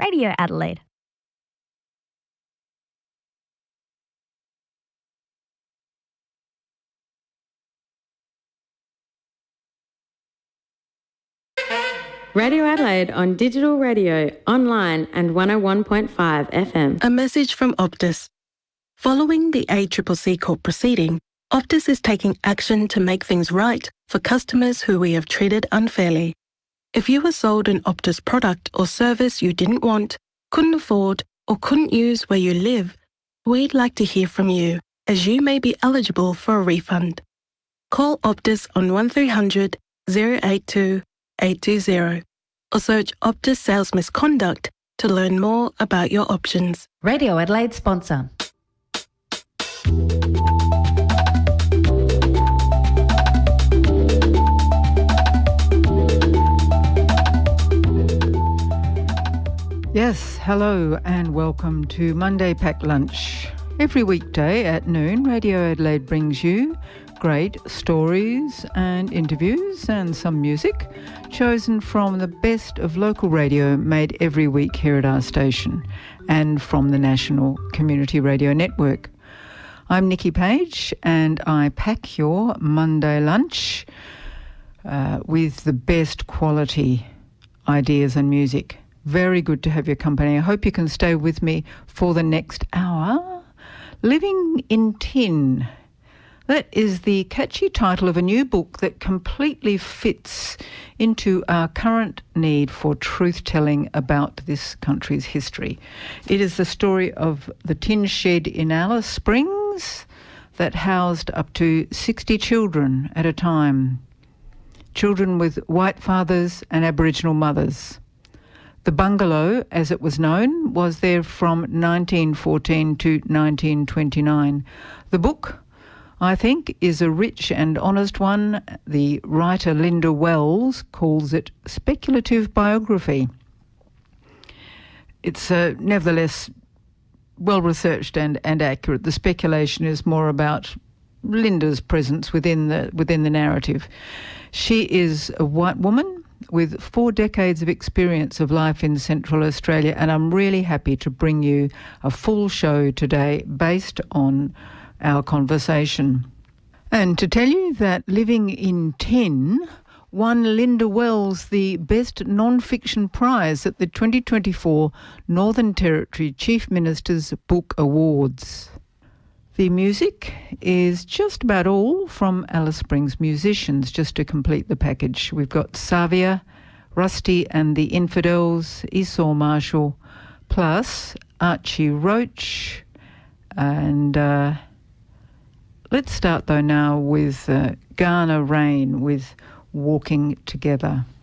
Radio Adelaide. Radio Adelaide on digital radio, online and 101.5 FM. A message from Optus. Following the ACCC court proceeding, Optus is taking action to make things right for customers who we have treated unfairly. If you were sold an Optus product or service you didn't want, couldn't afford, or couldn't use where you live, we'd like to hear from you, as you may be eligible for a refund. Call Optus on 1300 082 820 or search Optus Sales Misconduct to learn more about your options. Radio Adelaide sponsor. Yes, hello and welcome to Monday Packed Lunch. Every weekday at noon, Radio Adelaide brings you great stories and interviews and some music chosen from the best of local radio made every week here at our station and from the National Community Radio Network. I'm Nikki Page and I pack your Monday lunch with the best quality ideas and music. Very good to have your company. I hope you can stay with me for the next hour. Living in Tin. That is the catchy title of a new book that completely fits into our current need for truth-telling about this country's history. It is the story of the tin shed in Alice Springs that housed up to 60 children at a time. Children with white fathers and Aboriginal mothers. The bungalow, as it was known, was there from 1914 to 1929. The book, I think, is a rich and honest one. The writer Linda Wells calls it speculative biography. It's nevertheless well-researched and accurate. The speculation is more about Linda's presence within the narrative. She is a white woman with 4 decades of experience of life in Central Australia, and I'm really happy to bring you a full show today based on our conversation. And to tell you that Living in Tin won Linda Wells the Best Non-Fiction Prize at the 2024 Northern Territory Chief Minister's Book Awards. The music is just about all from Alice Springs musicians, just to complete the package. We've got Savia, Rusty and the Infidels, Esau Marshall, plus Archie Roach. And let's start, though, now with Ghana Rain with Walking Together.